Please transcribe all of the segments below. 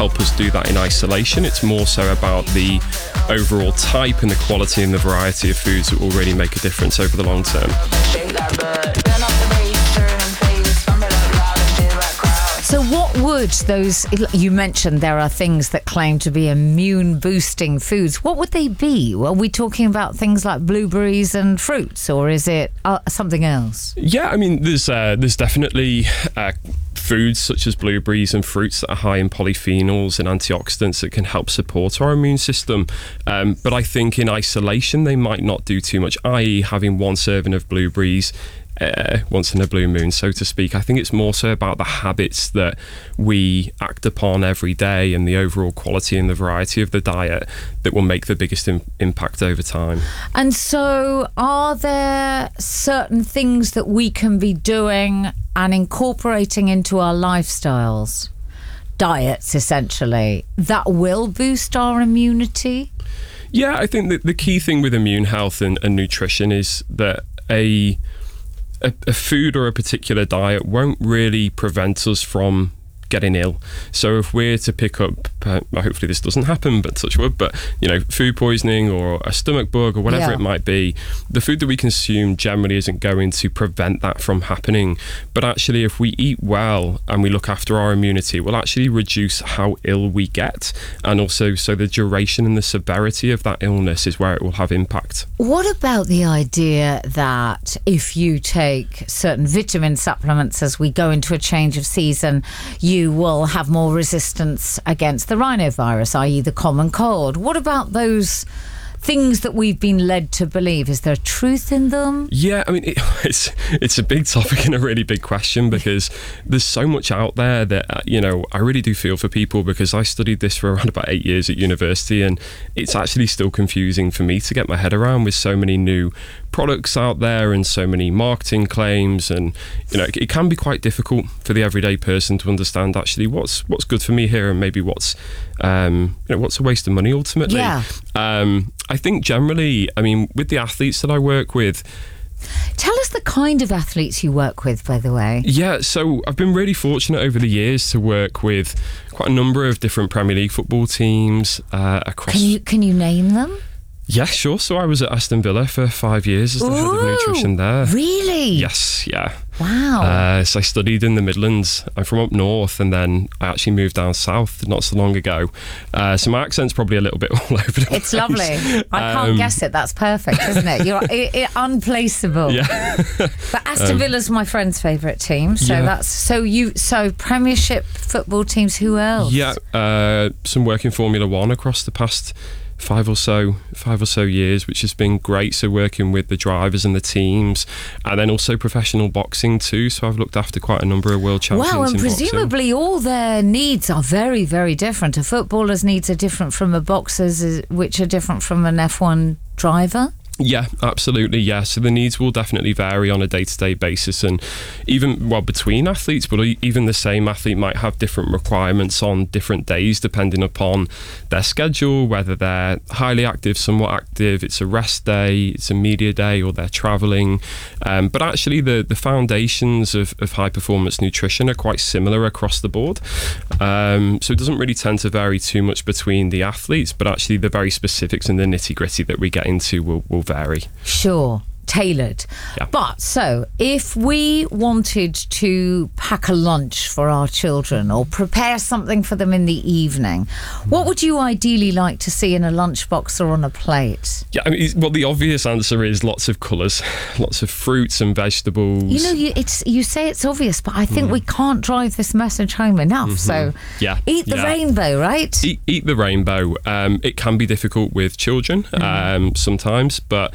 help us do that in isolation. It's more so about the overall type and the quality and the variety of foods that will really make a difference over the long term. So what would those, you mentioned there are things that claim to be immune boosting foods. What would they be? Are we talking about things like blueberries and fruits, or is it something else? Yeah, I mean, there's definitely foods such as blueberries and fruits that are high in polyphenols and antioxidants that can help support our immune system. But I think in isolation, they might not do too much, i.e. having one serving of blueberries once in a blue moon, so to speak. I think it's more so about the habits that we act upon every day and the overall quality and the variety of the diet that will make the biggest impact over time. And so are there certain things that we can be doing and incorporating into our lifestyles, diets essentially, that will boost our immunity? Yeah, I think that the key thing with immune health and nutrition is that a food or a particular diet won't really prevent us from getting ill. So if we're to pick up, hopefully this doesn't happen, but touch wood, but food poisoning or a stomach bug or whatever it might be, the food that we consume generally isn't going to prevent that from happening. But actually, if we eat well and we look after our immunity, it will actually reduce how ill we get, and also so the duration and the severity of that illness is where it will have impact. What about the idea that if you take certain vitamin supplements as we go into a change of season, you will have more resistance against the rhinovirus, i.e. the common cold? What about those things that we've been led to believe? Is there truth in them? Yeah, I mean, it's a big topic and a really big question, because there's so much out there that, I really do feel for people, because I studied this for around about 8 years at university, and it's actually still confusing for me to get my head around with so many new products out there and so many marketing claims, and it can be quite difficult for the everyday person to understand actually what's good for me here, and maybe what's a waste of money ultimately. Yeah. I think generally, with the athletes that I work with, tell us the kind of athletes you work with, by the way. Yeah, so I've been really fortunate over the years to work with quite a number of different Premier League football teams across. Can you name them? Yeah, sure. So I was at Aston Villa for 5 years as the head of nutrition there. Really? Yes, yeah. Wow. So I studied in the Midlands. I'm from up north, and then I actually moved down south not so long ago. So my accent's probably a little bit all over the place. It's lovely. I can't guess it. That's perfect, isn't it? You're unplaceable. Yeah. But Aston Villa's my friend's favourite team. So that's so Premiership football teams. Who else? Yeah, some work in Formula One across the past 5 or so years, which has been great. So working with the drivers and the teams, and then also professional boxing too. So I've looked after quite a number of world champions. Wow, and in presumably boxing. All their needs are very, very different. A footballer's needs are different from a boxer's, which are different from an F1 driver. Yeah, absolutely. Yeah, so the needs will definitely vary on a day-to-day basis, and even between athletes, but even the same athlete might have different requirements on different days depending upon their schedule, whether they're highly active, somewhat active, it's a rest day, it's a media day, or they're traveling. But actually the foundations of high performance nutrition are quite similar across the board. So it doesn't really tend to vary too much between the athletes, but actually the very specifics and the nitty-gritty that we get into will vary. Sure. Tailored. Yeah. But so if we wanted to pack a lunch for our children or prepare something for them in the evening, what would you ideally like to see in a lunchbox or on a plate? Yeah, the obvious answer is lots of colours, lots of fruits and vegetables. You say it's obvious, but I think we can't drive this message home enough. So eat the rainbow, right? Eat the rainbow. It can be difficult with children sometimes, but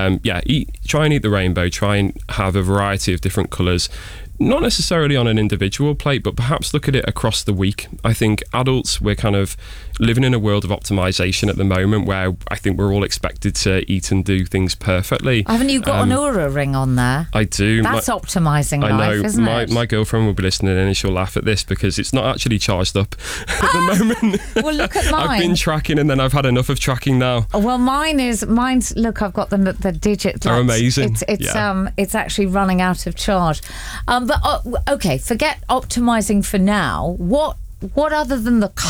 try and eat the rainbow. Try and have a variety of different colours. Not necessarily on an individual plate, but perhaps look at it across the week. I think adults, we're kind of living in a world of optimization at the moment where I think we're all expected to eat and do things perfectly. Haven't you got an Oura ring on there? I do. That's optimizing life, I know. Isn't it? My girlfriend will be listening and she'll laugh at this because it's not actually charged up at the moment. Well, look at mine. I've been tracking and then I've had enough of tracking now. Well, mine's. Look, I've got the digit. They're amazing. It's actually running out of charge. But okay, forget optimizing for now. What other than the